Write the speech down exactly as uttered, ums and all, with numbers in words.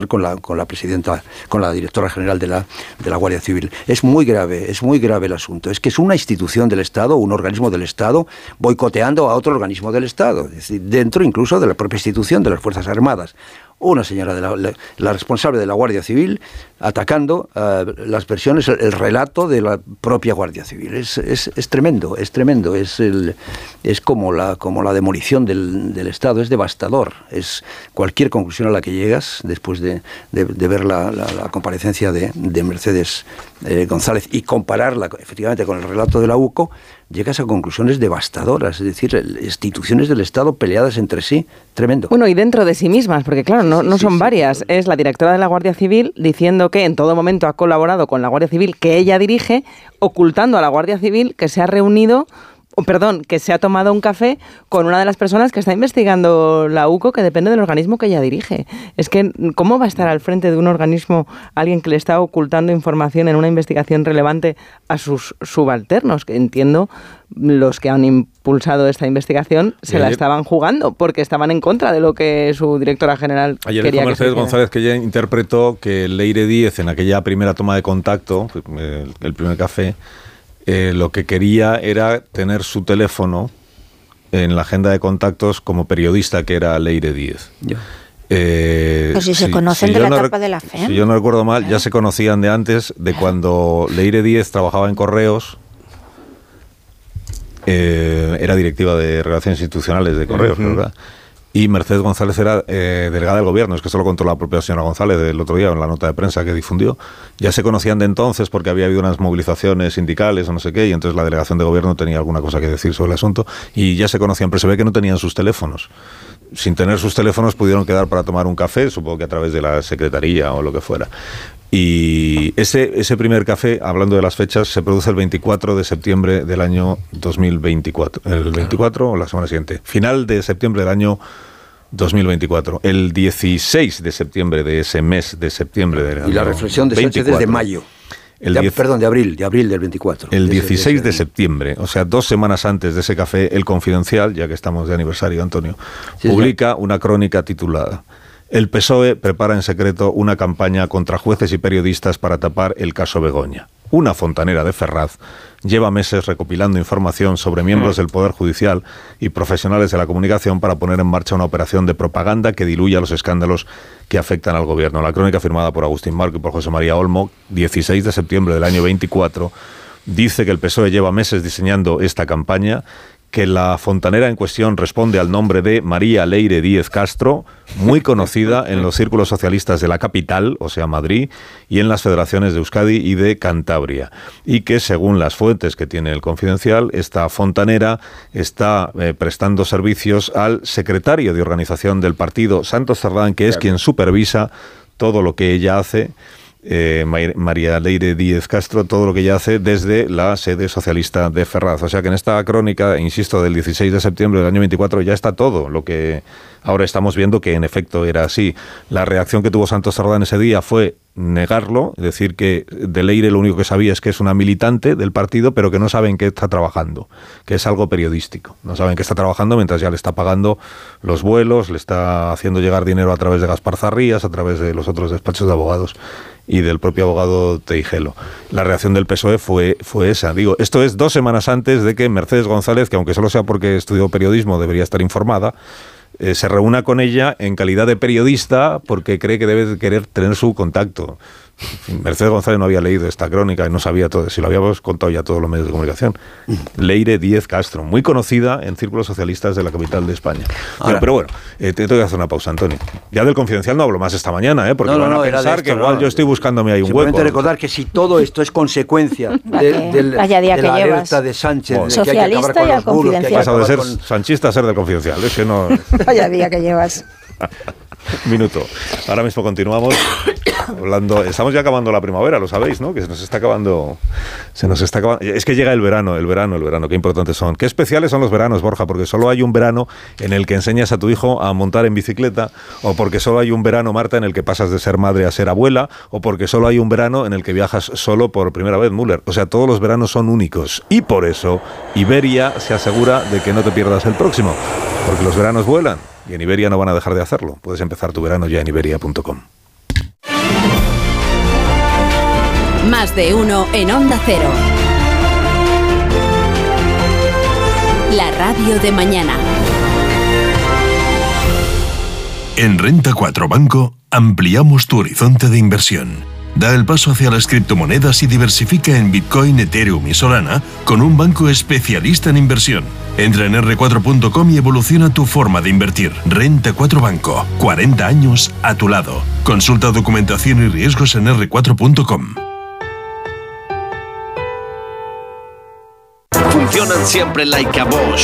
con la con la presidenta, con la directora general de la de la Guardia Civil. Es muy grave, es muy grave el asunto. Es que es una institución del Estado, un organismo del Estado, boicoteando a otro organismo del Estado, es decir, dentro incluso de la propia institución de las Fuerzas Armadas. Una señora, de la, la, la responsable de la Guardia Civil, atacando uh, las versiones, el, el relato de la propia Guardia Civil. Es, es, es tremendo, es tremendo. Es, el, es como, la, como la demolición del, del Estado, es devastador. Es cualquier conclusión a la que llegas después de, de, de ver la, la, la comparecencia de, de Mercedes eh, González y compararla efectivamente con el relato de la U C O, llegas a conclusiones devastadoras, es decir, instituciones del Estado peleadas entre sí, tremendo. Bueno, y dentro de sí mismas, porque claro, no, no son sí, sí, varias. Sí, es la directora de la Guardia Civil diciendo que en todo momento ha colaborado con la Guardia Civil que ella dirige, ocultando a la Guardia Civil que se ha reunido, o perdón, que se ha tomado un café con una de las personas que está investigando la U C O, que depende del organismo que ella dirige. Es que, ¿cómo va a estar al frente de un organismo alguien que le está ocultando información en una investigación relevante a sus subalternos? Que entiendo, los que han impulsado esta investigación se ayer, la estaban jugando porque estaban en contra de lo que su directora general ayer quería. Ayer dijo Mercedes González que ella interpretó que Leire Díez, en aquella primera toma de contacto, el, el primer café, Eh, lo que quería era tener su teléfono en la agenda de contactos como periodista que era Leire Díez. Yeah. Eh, Pero si se sí, conocen si de la no etapa rec- de la F E M. Si yo no recuerdo mal, ya se conocían de antes, de cuando Leire Díez trabajaba en Correos, eh, era directiva de Relaciones Institucionales de Correos, uh-huh. ¿verdad? Y Mercedes González era eh, delegada del gobierno, es que eso lo contó la propia señora González el otro día en la nota de prensa que difundió. Ya se conocían de entonces porque había habido unas movilizaciones sindicales o no sé qué, y entonces la delegación de gobierno tenía alguna cosa que decir sobre el asunto, y ya se conocían, pero se ve que no tenían sus teléfonos. Sin tener sus teléfonos pudieron quedar para tomar un café, supongo que a través de la secretaría o lo que fuera. Y ese, ese primer café, hablando de las fechas, se produce el veinticuatro de septiembre del año dos mil veinticuatro. ¿El veinticuatro o la semana siguiente? Final de septiembre del año dos mil veinticuatro. El dieciséis de septiembre de ese mes de septiembre del año y la reflexión de Sánchez es de mayo. El de, diez, perdón, de abril, de abril del veinticuatro. El dieciséis de septiembre, o sea, dos semanas antes de ese café, El Confidencial, ya que estamos de aniversario, Antonio, sí, publica sí. una crónica titulada El P S O E prepara en secreto una campaña contra jueces y periodistas para tapar el caso Begoña. Una fontanera de Ferraz lleva meses recopilando información sobre miembros del Poder Judicial y profesionales de la comunicación para poner en marcha una operación de propaganda que diluya los escándalos que afectan al gobierno. La crónica firmada por Agustín Marco y por José María Olmo, dieciséis de septiembre del año veinticuatro, dice que el P S O E lleva meses diseñando esta campaña, que la fontanera en cuestión responde al nombre de María Leire Díez Castro, muy conocida en los círculos socialistas de la capital, o sea, Madrid, y en las federaciones de Euskadi y de Cantabria. Y que, según las fuentes que tiene El Confidencial, esta fontanera está eh, prestando servicios al secretario de organización del partido, Santos Cerdán, que es quien supervisa todo lo que ella hace. Eh, María Leire Díez Castro, todo lo que ella hace desde la sede socialista de Ferraz. O sea que en esta crónica, insisto, del dieciséis de septiembre del año veinticuatro ya está todo lo que ahora estamos viendo que en efecto era así. La reacción que tuvo Santos Cerdán ese día fue negarlo, decir que de Leire lo único que sabía es que es una militante del partido, pero que no saben qué está trabajando, que es algo periodístico. No saben qué está trabajando mientras ya le está pagando los vuelos, le está haciendo llegar dinero a través de Gaspar Zarrías, a través de los otros despachos de abogados y del propio abogado Teijelo. La reacción del P S O E fue, fue esa. Digo, esto es dos semanas antes de que Mercedes González, que aunque solo sea porque estudió periodismo, debería estar informada, eh, se reúna con ella en calidad de periodista porque cree que debe querer tener su contacto. Mercedes González no había leído esta crónica y no sabía todo, si lo habíamos contado ya todos los medios de comunicación. Leire Díez Castro, muy conocida en círculos socialistas de la capital de España. Ahora, pero bueno, eh, te tengo que hacer una pausa, Antonio. Ya del Confidencial no hablo más esta mañana, ¿eh? porque no, no, van a no, pensar esto, que igual no, yo estoy buscándome ahí un hueco. Simplemente recordar que si todo esto es consecuencia de, de, de, Vaya día de que la llevas. alerta de Sánchez, bueno, de socialista que hay que acabar con y al los bulos, Confidencial. que Pasado de ser con... sanchista a ser del Confidencial, es que no... Vaya día que llevas. Minuto. Ahora mismo continuamos hablando. Estamos ya acabando la primavera, lo sabéis, ¿no? Que se nos está acabando. Se nos está acabando. Es que llega el verano, el verano, el verano. Qué importantes son. Qué especiales son los veranos, Borja, porque solo hay un verano en el que enseñas a tu hijo a montar en bicicleta, o porque solo hay un verano, Marta, en el que pasas de ser madre a ser abuela, o porque solo hay un verano en el que viajas solo por primera vez, Müller. O sea, todos los veranos son únicos. Y por eso Iberia se asegura de que no te pierdas el próximo, porque los veranos vuelan. Y en Iberia no van a dejar de hacerlo. Puedes empezar tu verano ya en iberia punto com. Más de uno en Onda Cero. La radio de mañana. En Renta cuatro Banco ampliamos tu horizonte de inversión. Da el paso hacia las criptomonedas y diversifica en Bitcoin, Ethereum y Solana con un banco especialista en inversión. Entra en erre cuatro punto com y evoluciona tu forma de invertir. Renta cuatro Banco, cuarenta años a tu lado. Consulta documentación y riesgos en erre cuatro punto com. Funcionan siempre like a Bosch.